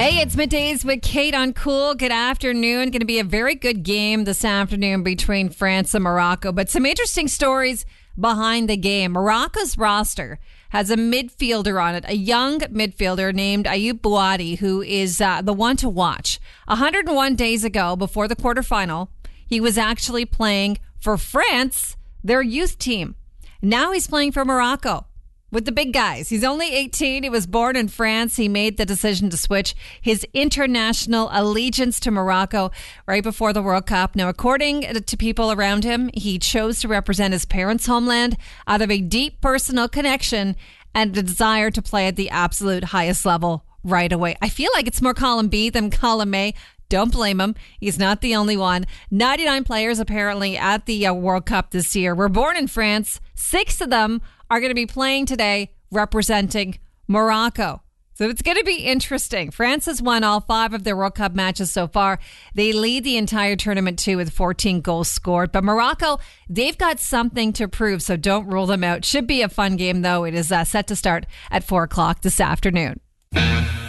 Hey, it's Middays with Kate on Cool. Good afternoon. Going to be a very good game this afternoon between France and Morocco, but some interesting stories behind the game. Morocco's roster has a midfielder on it, a young midfielder named Ayoub Bouadi, who is the one to watch. 101 days ago, before the quarterfinal, he was actually playing for France, their youth team. Now he's playing for Morocco with the big guys. He's only 18. He was born in France. He made the decision to switch his international allegiance to Morocco right before the World Cup. Now, according to people around him, he chose to represent his parents' homeland out of a deep personal connection and a desire to play at the absolute highest level right away. I feel like it's more column B than column A. Don't blame him. He's not the only one. 99 players apparently at the World Cup this year were born in France. 6 of them are going to be playing today representing Morocco. So it's going to be interesting. France has won all 5 of their World Cup matches so far. They lead the entire tournament too with 14 goals scored. But Morocco, they've got something to prove, so don't rule them out. Should be a fun game though. It is set to start at 4 o'clock this afternoon.